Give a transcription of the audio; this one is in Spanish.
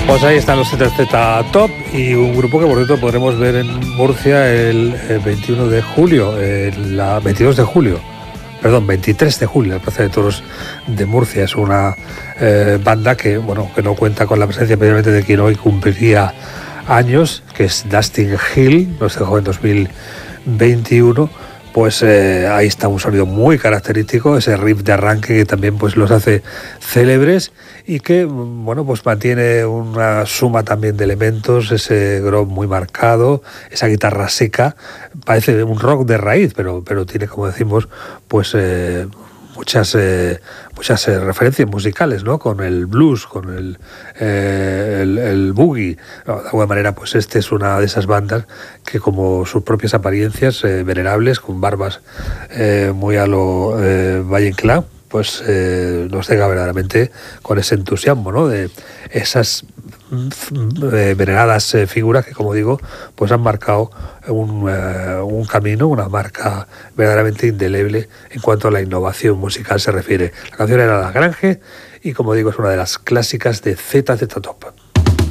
Pues ahí están los ZZ Top y un grupo que por cierto podremos ver en Murcia el 21 de julio, 22 de julio, perdón, 23 de julio, en la Plaza de Toros de Murcia. Es una banda que, bueno, que no cuenta con la presencia precisamente de quien hoy cumpliría años, que es Dustin Hill, nos dejó en 2021. Pues ahí está un sonido muy característico, ese riff de arranque que también pues los hace célebres y que, bueno, pues mantiene una suma también de elementos, ese groove muy marcado, esa guitarra seca, parece un rock de raíz, pero tiene, como decimos, pues muchas referencias musicales, ¿no? Con el blues, con el boogie. De alguna manera, pues este es una de esas bandas que, como sus propias apariencias venerables, con barbas muy a lo Valle Inclán, pues nos deja verdaderamente con ese entusiasmo, ¿no? De esas veneradas figuras que, como digo, pues han marcado un camino, una marca verdaderamente indeleble en cuanto a la innovación musical se refiere. La canción era La Grange y, como digo, es una de las clásicas de ZZ Top.